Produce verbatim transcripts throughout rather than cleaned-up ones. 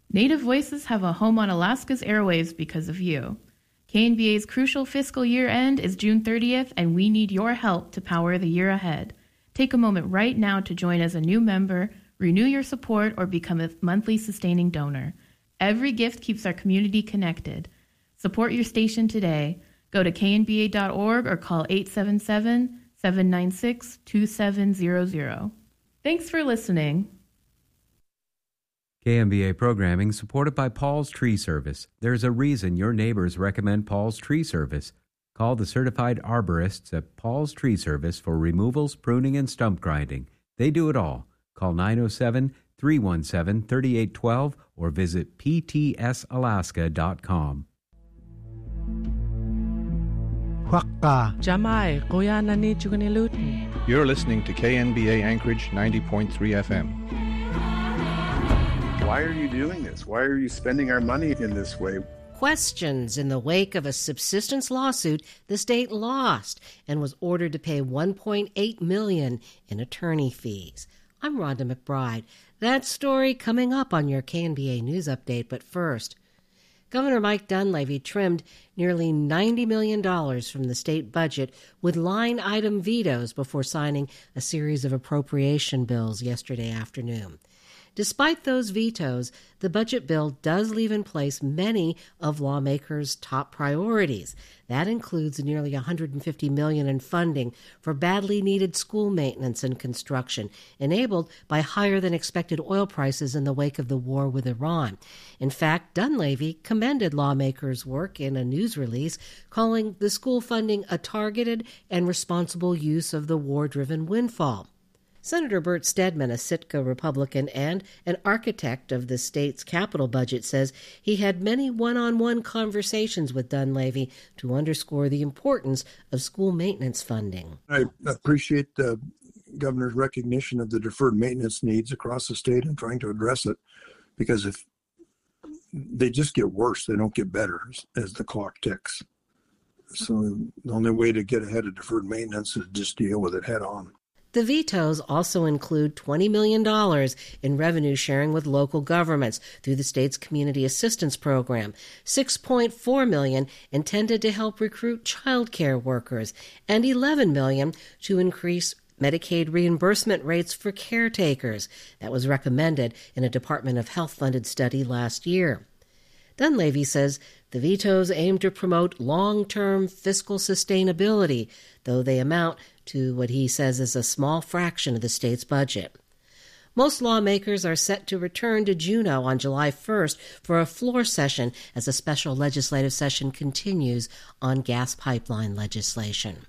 Native Voices have a home on Alaska's airwaves because of you. K N B A's crucial fiscal year end is June thirtieth, and we need your help to power the year ahead. Take a moment right now to join as a new member, renew your support, or become a monthly sustaining donor. Every gift keeps our community connected. Support your station today. Go to K N B A dot org or call eight seven seven, seven nine six, two seven zero zero. Thanks for listening. K N B A programming supported by Paul's Tree Service. There's a reason your neighbors recommend Paul's Tree Service. Call the certified arborists at Paul's Tree Service for removals, pruning, and stump grinding. They do it all. Call nine oh seven, three one seven, three eight one two or visit p t s alaska dot com. Jamai, Kuya Nani Chukanilutin. You're listening to K N B A Anchorage ninety point three F M. Why are you doing this? Why are you spending our money in this way? Questions in the wake of a subsistence lawsuit the state lost and was ordered to pay one point eight million dollars in attorney fees. I'm Rhonda McBride. That story coming up on your K N B A News Update, but first, Governor Mike Dunleavy trimmed nearly ninety million dollars from the state budget with line-item vetoes before signing a series of appropriation bills yesterday afternoon. Despite those vetoes, the budget bill does leave in place many of lawmakers' top priorities. That includes nearly one hundred fifty million dollars in funding for badly needed school maintenance and construction, enabled by higher-than-expected oil prices in the wake of the war with Iran. In fact, Dunleavy commended lawmakers' work in a news release, calling the school funding a targeted and responsible use of the war-driven windfall. Senator Bert Stedman, a Sitka Republican and an architect of the state's capital budget, says he had many one-on-one conversations with Dunleavy to underscore the importance of school maintenance funding. I appreciate the governor's recognition of the deferred maintenance needs across the state and trying to address it, because if they just get worse, they don't get better as the clock ticks. So the only way to get ahead of deferred maintenance is just deal with it head on. The vetoes also include twenty million dollars in revenue sharing with local governments through the state's Community Assistance Program, six point four million dollars intended to help recruit child care workers, and eleven million dollars to increase Medicaid reimbursement rates for caretakers. That was recommended in a Department of Health-funded study last year. Dunleavy says the vetoes aim to promote long-term fiscal sustainability, though they amount to what he says is a small fraction of the state's budget. Most lawmakers are set to return to Juneau on July first for a floor session as a special legislative session continues on gas pipeline legislation.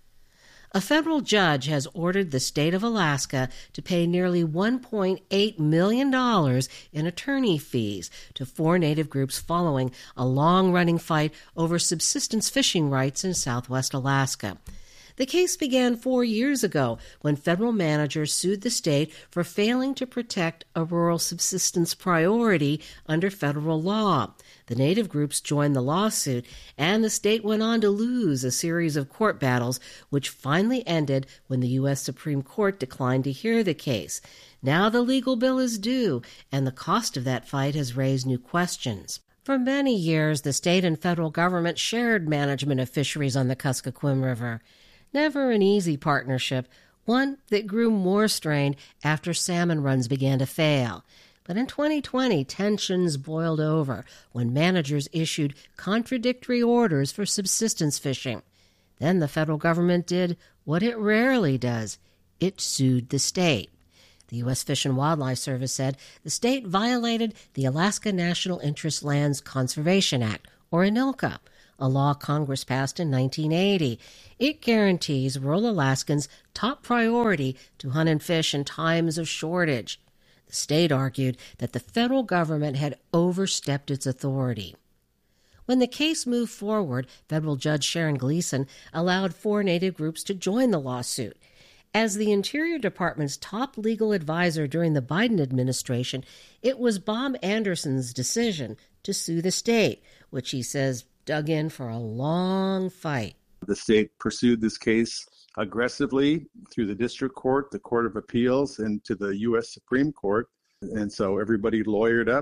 A federal judge has ordered the state of Alaska to pay nearly one point eight million dollars in attorney fees to four Native groups following a long-running fight over subsistence fishing rights in southwest Alaska. The case began four years ago when federal managers sued the state for failing to protect a rural subsistence priority under federal law. The Native groups joined the lawsuit, and the state went on to lose a series of court battles, which finally ended when the U S Supreme Court declined to hear the case. Now the legal bill is due, and the cost of that fight has raised new questions. For many years, the state and federal government shared management of fisheries on the Kuskokwim River. Never an easy partnership, one that grew more strained after salmon runs began to fail. But in twenty twenty, tensions boiled over when managers issued contradictory orders for subsistence fishing. Then the federal government did what it rarely does. It sued the state. The U S Fish and Wildlife Service said the state violated the Alaska National Interest Lands Conservation Act, or ANILCA, a law Congress passed in nineteen eighty. It guarantees rural Alaskans top priority to hunt and fish in times of shortage. The state argued that the federal government had overstepped its authority. When the case moved forward, federal Judge Sharon Gleason allowed four Native groups to join the lawsuit. As the Interior Department's top legal advisor during the Biden administration, it was Bob Anderson's decision to sue the state, which he says dug in for a long fight. The state pursued this case aggressively through the district court, the Court of Appeals, and to the U S Supreme Court. And so everybody lawyered up.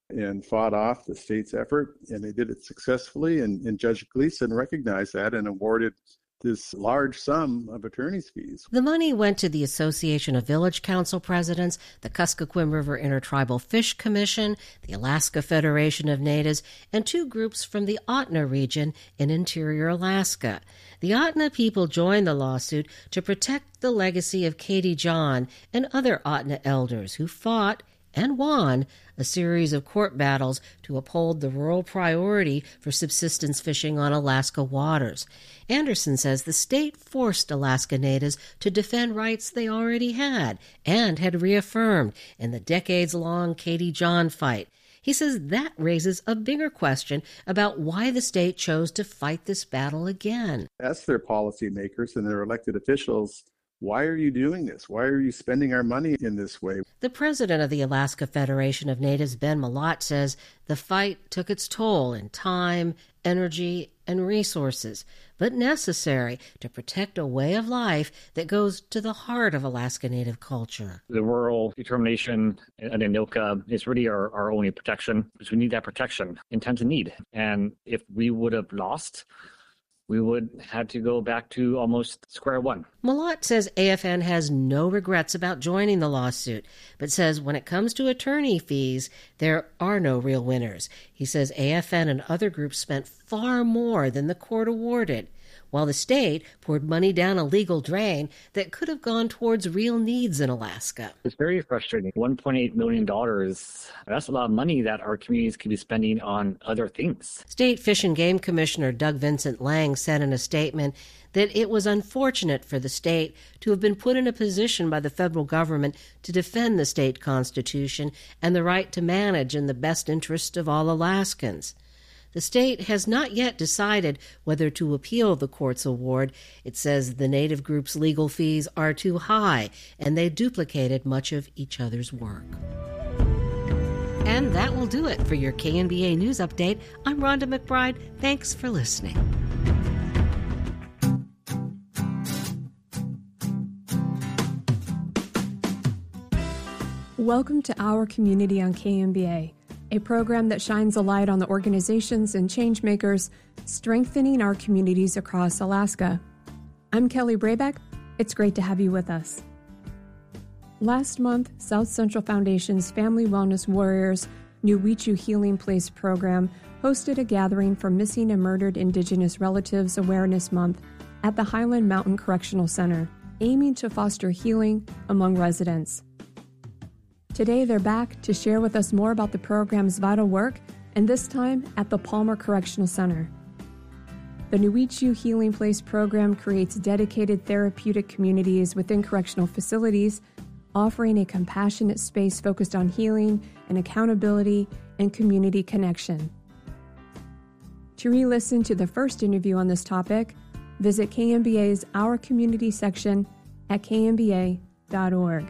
and fought off the state's effort, and they did it successfully. And, and Judge Gleason recognized that and awarded this large sum of attorney's fees. The money went to the Association of Village Council Presidents, the Kuskokwim River Intertribal Fish Commission, the Alaska Federation of Natives, and two groups from the Otna region in interior Alaska. The Otna people joined the lawsuit to protect the legacy of Katie John and other Otna elders who fought and won a series of court battles to uphold the rural priority for subsistence fishing on Alaska waters. Anderson says the state forced Alaska natives to defend rights they already had and had reaffirmed in the decades-long Katie John fight. He says that raises a bigger question about why the state chose to fight this battle again. Ask their policymakers and their elected officials, why are you doing this? Why are you spending our money in this way? The president of the Alaska Federation of Natives, Ben Malott, says the fight took its toll in time, energy, and resources, but necessary to protect a way of life that goes to the heart of Alaska Native culture. The rural determination and Anilka is really our, our only protection, because we need that protection in times of need. And if we would have lost, we would have to go back to almost square one. Malott says A F N has no regrets about joining the lawsuit, but says when it comes to attorney fees, there are no real winners. He says A F N and other groups spent far more than the court awarded, while the state poured money down a legal drain that could have gone towards real needs in Alaska. It's very frustrating. one point eight million dollars, that's a lot of money that our communities could be spending on other things. State Fish and Game Commissioner Doug Vincent Lang said in a statement that it was unfortunate for the state to have been put in a position by the federal government to defend the state constitution and the right to manage in the best interest of all Alaskans. The state has not yet decided whether to appeal the court's award. It says the Native group's legal fees are too high, and they duplicated much of each other's work. And that will do it for your K N B A News Update. I'm Rhonda McBride. Thanks for listening. Welcome to Our Community on K N B A, a program that shines a light on the organizations and changemakers strengthening our communities across Alaska. I'm Kelly Brabeck. It's great to have you with us. Last month, South Central Foundation's Family Wellness Warriors Nuwechu Healing Place program hosted a gathering for Missing and Murdered Indigenous Relatives Awareness Month at the Highland Mountain Correctional Center, aiming to foster healing among residents. Today, they're back to share with us more about the program's vital work, and this time at the Palmer Correctional Center. The Nuwechu Healing Place program creates dedicated therapeutic communities within correctional facilities, offering a compassionate space focused on healing and accountability and community connection. To re-listen to the first interview on this topic, visit K N B A's Our Community section at K N B A dot org.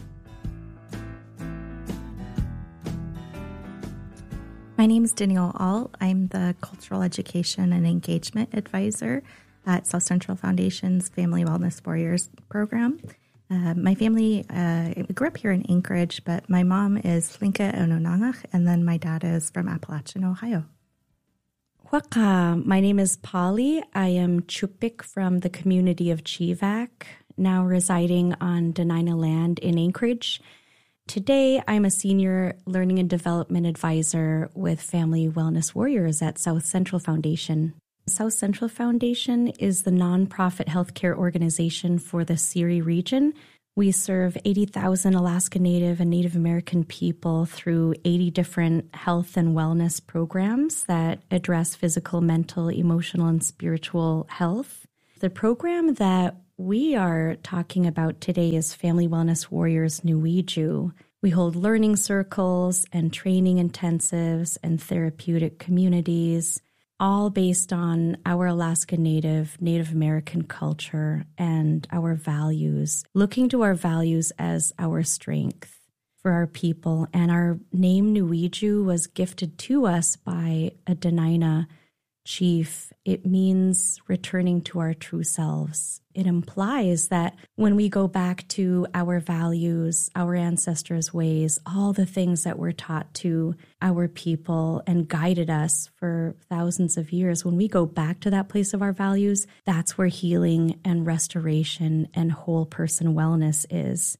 My name is Danielle Alt. I'm the Cultural Education and Engagement Advisor at South Central Foundation's Family Wellness Warriors program. Uh, my family uh, grew up here in Anchorage, but my mom is Flinka Ononangach, and then my dad is from Appalachian, Ohio. Waka, my name is Polly. I am Chupik from the community of Chivak, now residing on Denina land in Anchorage. Today, I'm a senior learning and development advisor with Family Wellness Warriors at South Central Foundation. South Central Foundation is the nonprofit healthcare organization for the Seri region. We serve eighty thousand Alaska Native and Native American people through eighty different health and wellness programs that address physical, mental, emotional, and spiritual health. The program that we are talking about today is Family Wellness Warriors Nuwechu. We hold learning circles and training intensives and therapeutic communities, all based on our Alaska Native, Native American culture and our values, looking to our values as our strength for our people. And our name Nuwechu was gifted to us by a Denina chief, it means returning to our true selves. It implies that when we go back to our values, our ancestors' ways, all the things that were taught to our people and guided us for thousands of years, when we go back to that place of our values, that's where healing and restoration and whole person wellness is.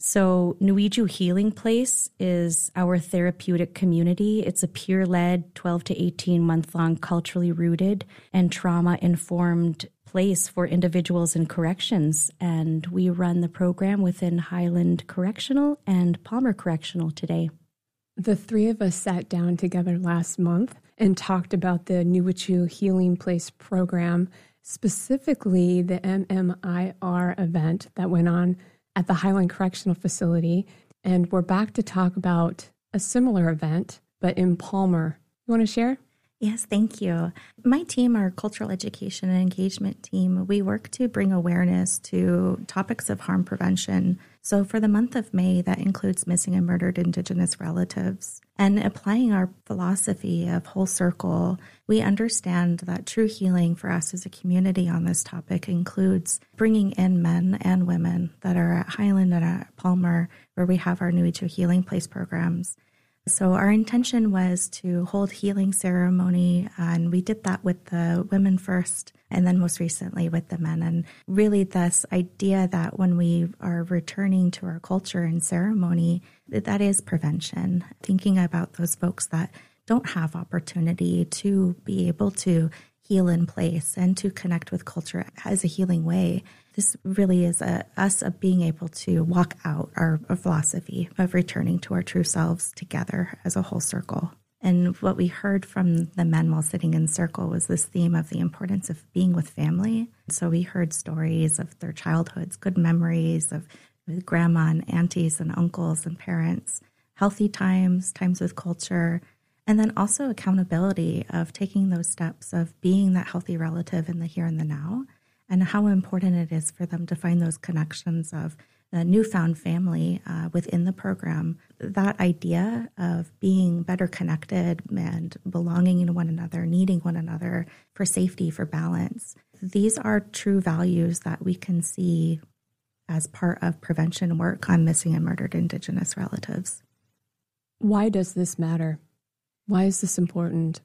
So Nuiju Healing Place is our therapeutic community. It's a peer-led twelve to eighteen month-long culturally rooted and trauma-informed place for individuals in corrections. And we run the program within Highland Correctional and Palmer Correctional today. The three of us sat down together last month and talked about the Nuiju Healing Place program, specifically the M M I R event that went on at the Highland Correctional Facility, and we're back to talk about a similar event, but in Palmer. You want to share? Yes, thank you. My team, our cultural education and engagement team, we work to bring awareness to topics of harm prevention. So for the month of May, that includes missing and murdered Indigenous relatives. And applying our philosophy of whole circle, we understand that true healing for us as a community on this topic includes bringing in men and women that are at Highland and at Palmer, where we have our Nuiju Healing Place programs. So our intention was to hold healing ceremony, and we did that with the women first, and then most recently with the men. And really this idea that when we are returning to our culture and ceremony, that, that is prevention, thinking about those folks that don't have opportunity to be able to heal in place and to connect with culture as a healing way. This really is a, us a being able to walk out our, our philosophy of returning to our true selves together as a whole circle. And what we heard from the men while sitting in circle was this theme of the importance of being with family. So we heard stories of their childhoods, good memories of grandma and aunties and uncles and parents, healthy times, times with culture, and then also accountability of taking those steps of being that healthy relative in the here and the now, and how important it is for them to find those connections of the newfound family uh, within the program. That idea of being better connected and belonging in one another, needing one another for safety, for balance. These are true values that we can see as part of prevention work on missing and murdered Indigenous relatives. Why does this matter? Why is this important?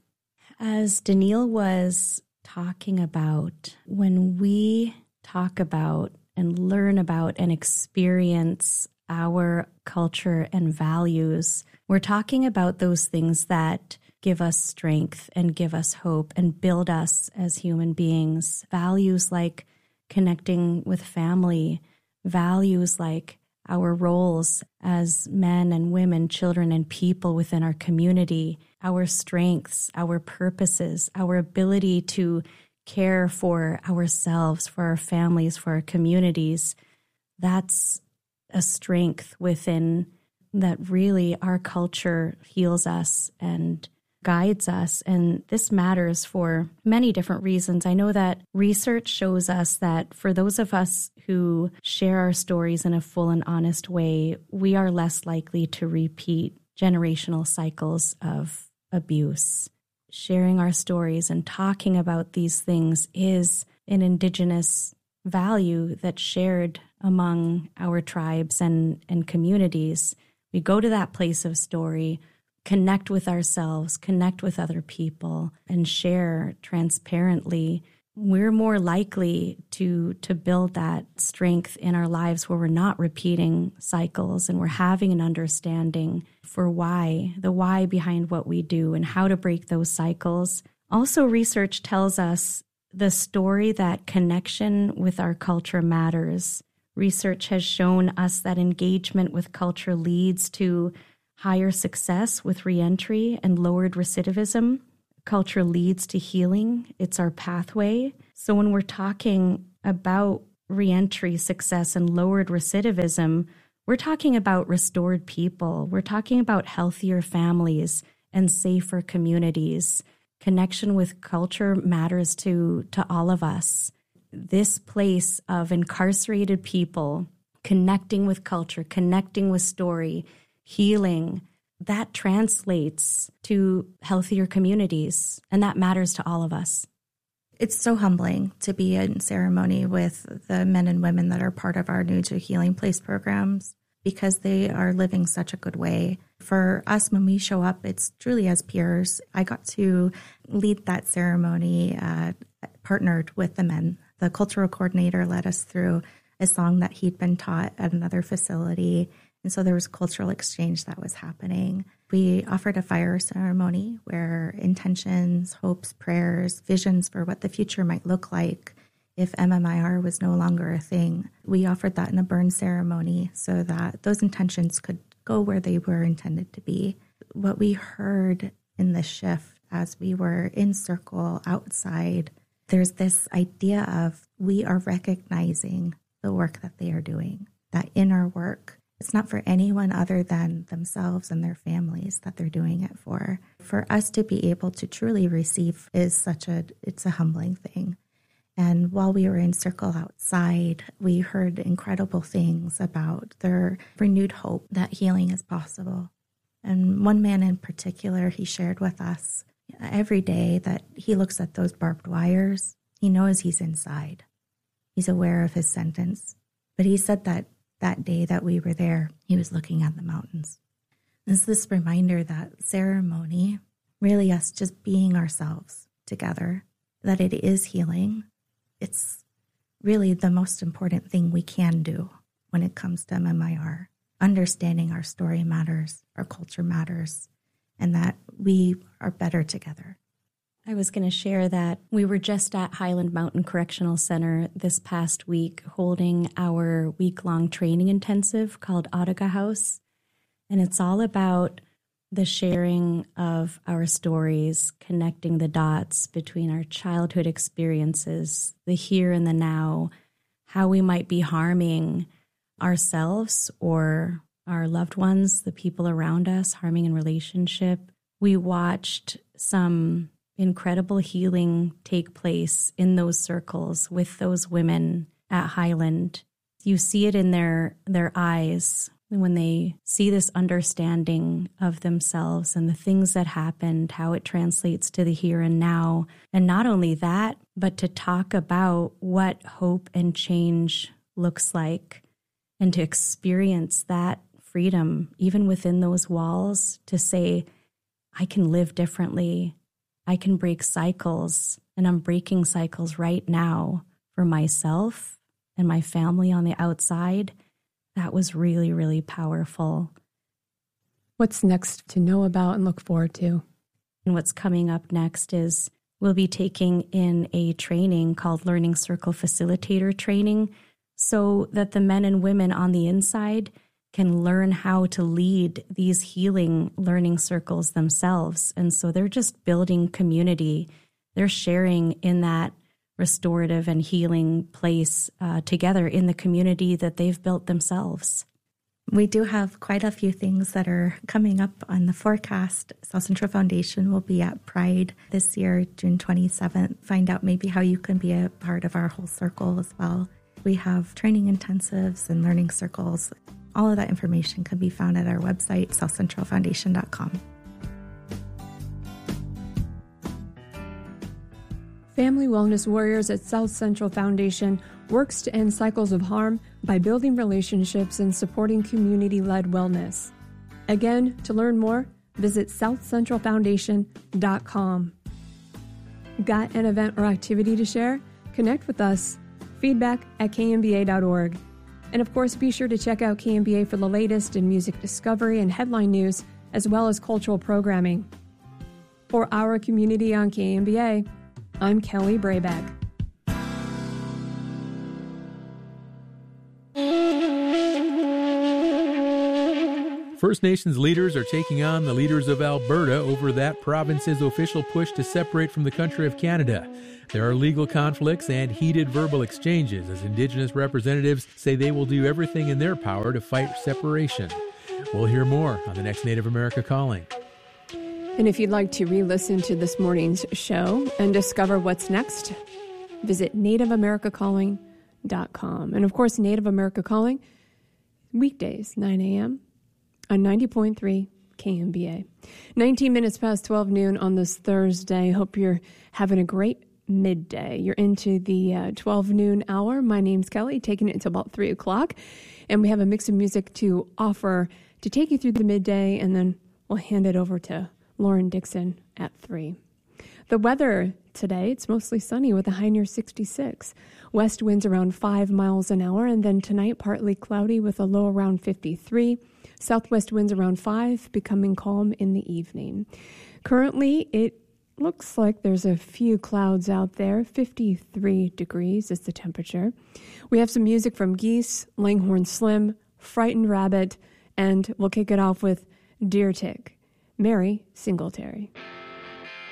As Daniil was talking about, when we talk about and learn about and experience our culture and values, we're talking about those things that give us strength and give us hope and build us as human beings. Values like connecting with family, values like our roles as men and women, children and people within our community, our strengths, our purposes, our ability to care for ourselves, for our families, for our communities. That's a strength within that really our culture heals us and guides us. And this matters for many different reasons. I know that research shows us that for those of us who share our stories in a full and honest way, we are less likely to repeat generational cycles of abuse. Sharing our stories and talking about these things is an Indigenous value that's shared among our tribes and, and communities. We go to that place of story, connect with ourselves, connect with other people, and share transparently. We're more likely to to build that strength in our lives where we're not repeating cycles and we're having an understanding for why, the why behind what we do and how to break those cycles. Also, research tells us the story that connection with our culture matters. Research has shown us that engagement with culture leads to higher success with reentry and lowered recidivism. Culture leads to healing. It's our pathway. So when we're talking about reentry success and lowered recidivism, we're talking about restored people. We're talking about healthier families and safer communities. Connection with culture matters to, to all of us. This place of incarcerated people connecting with culture, connecting with story, healing, that translates to healthier communities, and that matters to all of us. It's so humbling to be in ceremony with the men and women that are part of our New to Healing Place programs because they are living such a good way. For us, when we show up, it's truly as peers. I got to lead that ceremony, uh, partnered with the men. The cultural coordinator led us through a song that he'd been taught at another facility. And so there was cultural exchange that was happening. We offered a fire ceremony where intentions, hopes, prayers, visions for what the future might look like if M M I R was no longer a thing. We offered that in a burn ceremony so that those intentions could go where they were intended to be. What we heard in the shift as we were in circle outside, there's this idea of we are recognizing the work that they are doing, that inner work. It's not for anyone other than themselves and their families that they're doing it for. For us to be able to truly receive is such a, it's a humbling thing. And while we were in circle outside, we heard incredible things about their renewed hope that healing is possible. And one man in particular, he shared with us every day that he looks at those barbed wires, he knows he's inside. He's aware of his sentence. But he said that that day that we were there, he was looking at the mountains. It's this reminder that ceremony, really us just being ourselves together, that it is healing. It's really the most important thing we can do when it comes to M M I R. Understanding our story matters, our culture matters, and that we are better together. I was going to share that we were just at Highland Mountain Correctional Center this past week holding our week-long training intensive called Ottaga House. And it's all about the sharing of our stories, connecting the dots between our childhood experiences, the here and the now, how we might be harming ourselves or our loved ones, the people around us, harming in relationship. We watched some incredible healing take place in those circles with those women at Highland. You see it in their their eyes when they see this understanding of themselves and the things that happened, how it translates to the here and now. And not only that, but to talk about what hope and change looks like and to experience that freedom, even within those walls, to say, I can live differently. I can break cycles, and I'm breaking cycles right now for myself and my family on the outside. That was really, really powerful. What's next to know about and look forward to? And what's coming up next is we'll be taking in a training called Learning Circle Facilitator Training so that the men and women on the inside can learn how to lead these healing learning circles themselves. And so they're just building community. They're sharing in that restorative and healing place uh, together in the community that they've built themselves. We do have quite a few things that are coming up on the forecast. South Central Foundation will be at Pride this year, June twenty-seventh. Find out maybe how you can be a part of our whole circle as well. We have training intensives and learning circles. All of that information can be found at our website, south central foundation dot com. Family Wellness Warriors at South Central Foundation works to end cycles of harm by building relationships and supporting community-led wellness. Again, to learn more, visit south central foundation dot com. Got an event or activity to share? Connect with us. Feedback at k m b a dot org. And of course, be sure to check out K M B A for the latest in music discovery and headline news, as well as cultural programming. For our community on K M B A, I'm Kelly Brayback. First Nations leaders are taking on the leaders of Alberta over that province's official push to separate from the country of Canada. There are legal conflicts and heated verbal exchanges as Indigenous representatives say they will do everything in their power to fight separation. We'll hear more on the next Native America Calling. And if you'd like to re-listen to this morning's show and discover what's next, visit native america calling dot com. And of course, Native America Calling, weekdays, nine a.m. on ninety point three K M B A. nineteen minutes past twelve noon on this Thursday. Hope you're having a great midday. You're into the uh, twelve noon hour. My name's Kelly, taking it until about three o'clock. And we have a mix of music to offer to take you through the midday, and then we'll hand it over to Lauren Dixon at three. The weather today, it's mostly sunny with a high near sixty-six. West winds around five miles an hour, and then tonight partly cloudy with a low around fifty-three. Southwest winds around five, becoming calm in the evening. Currently, it looks like there's a few clouds out there. fifty-three degrees is the temperature. We have some music from Geese, Langhorne Slim, Frightened Rabbit, and we'll kick it off with Deer Tick, Mary Singletary.